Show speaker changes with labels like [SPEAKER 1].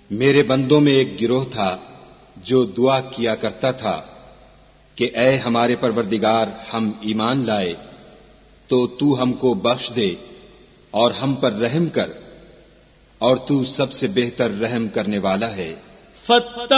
[SPEAKER 1] मेरे बंदों में एक गिरोह था जो दुआ किया करता था कि ऐ हमारे परवरदिगार, हम ईमान लाए तो तू हमको बख्श दे और हम पर रहम कर, और तू सबसे बेहतर रहम करने वाला है।